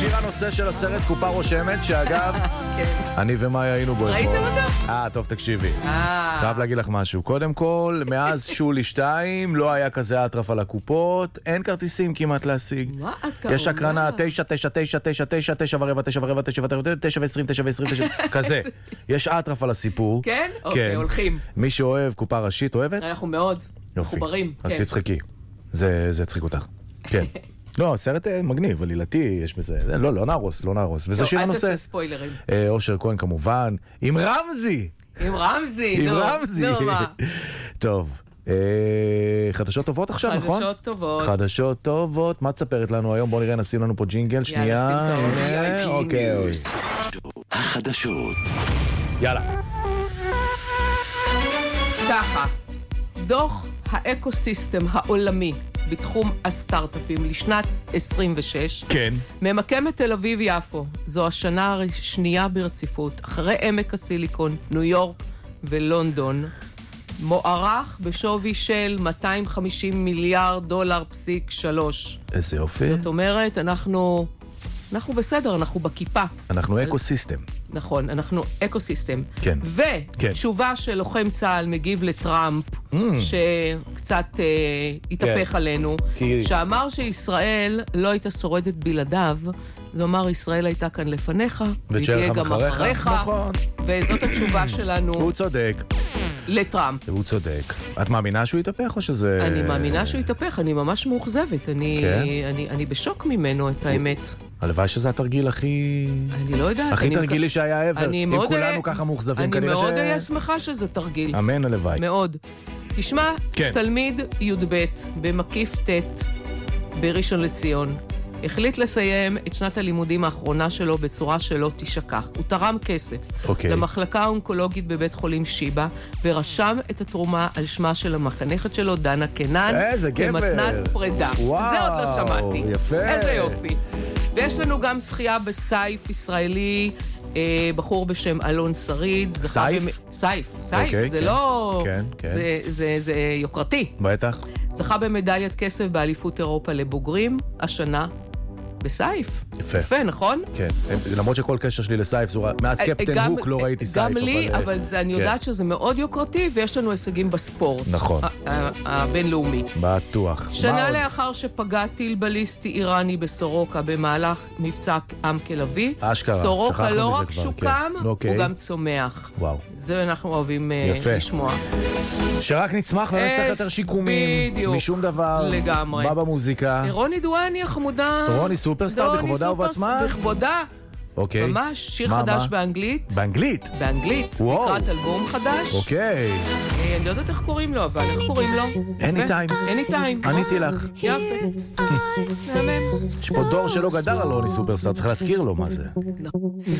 שיר הנושא של הסרט קופה רושמת, שאגב, אני ומאיה היינו בו. ראיתם אותו? טוב, תקשיבי. חייב להגיד לך משהו. קודם כל, מאז שולי 2, לא היה כזה אטרף על הקופות, אין כרטיסים כמעט להשיג. מה אתה יש הקרנה 9, 9, 9, 9, 9, 9 ורבע, 9 ורבע, 9 ורבע, 9 ו-20, 9 ו-20, כזה. יש אטרף על הסיפור. כן? אוקיי, הולכים. מי שאוהב קופה ראשית, אוהבת? אנחנו מאוד מחוברים. אז תצחקי. זה יצחיק אותך. כן. לא, סרט מגניב, עלילתי, יש בזה. לא נהרוס. וזה שיר הנושא. אל תעשה ספוילרים. אושר כהן כמובן. עם רמזי! נו מה. טוב. חדשות טובות עכשיו, נכון? חדשות טובות. מה תספרת לנו היום? בוא נראה, נשים לנו פה ג'ינגל. שנייה. אוקיי. החדשות. יאללה. ככה, דוח האקוסיסטם העולמי בתחום הסטארט-אפים לשנת 26 כן. ממקם את תל אביב יפו. זו השנה השנייה ברציפות, אחרי עמק הסיליקון, ניו יורק ולונדון. מוערך בשווי של 250 מיליארד דולר פסיק 3. איזה יופי. זאת אומרת, אנחנו בסדר, אנחנו בכיפה. אנחנו אקוסיסטם. נכון, אנחנו אקוסיסטם. כן. ותשובה של לוחם צה"ל מגיב לטראמפ, שקצת התהפך עלינו, שאמר שישראל לא הייתה שורדת בלעדיו, זה אומר, ישראל הייתה כאן לפניך, ותהיה גם אחריך. נכון. וזאת התשובה שלנו. הוא צודק. לטראמפ. הוא צודק. את מאמינה שהוא יתהפך או שזה... אני מאמינה שהוא יתהפך, אני ממש מאוכזבת. אני בשוק ממנו, את האמת. הלוואי שזה התרגיל הכי... אני לא יודעת. הכי תרגילי שהיה עבר. אם כולנו ככה מאוכזבים, אני מאוד אהיה שמחה שזה תרגיל. אמן, הלוואי. מאוד. תשמע, תלמיד י"ב במקיף ט' בראשון לציון החליט לסיים את שנת הלימודים האחרונה שלו בצורה שלא תשכח. הוא תרם כסף למחלקה האונקולוגית בבית חולים שיבא, ורשם את התרומה על שמה של המחנכת שלו, דנה קנן, כמתנת פרידה. זה עוד לא שמעתי. יפה. איזה יופי. ויש לנו גם שחייה בסייף ישראלי, בחור בשם אלון שריד. סייף? סייף. זה לא... זה יוקרתי. בטח. זכה במדליית כסף באליפות אירופה לבוגרים השנה בסייף. יפה, נכון? כן, למרות שכל קשר שלי לסייף, מאז קפטן הוק לא ראיתי סייף. גם לי, אבל אני יודעת שזה מאוד יוקרתי, ויש לנו הישגים בספורט. נכון. הבינלאומי. בטוח. שנה לאחר שפגע טיל בליסטי איראני בסורוקה במהלך מבצע עם כלבי, סורוקה לא רק שוקם, הוא גם צומח. וואו. זה אנחנו אוהבים לשמוע. שרק נצמח ונצטרך יותר שיקומים. בדיוק. משום דבר. לגמרי. מה במוזיקה? רוני דואני החמודה. רוני סופרסטאר בכבודה ובעצמה? בכבודה. אוקיי. ממש, שיר חדש באנגלית. באנגלית? באנגית. לקראת אלבום חדש. אוקיי. אני לא יודעת איך קוראים לו, אבל איך קוראים לו? Anytime. עניתי לך. יפה. יש פה דור שלא גדל על רוני סופרסטאר, צריך להזכיר לו מה זה.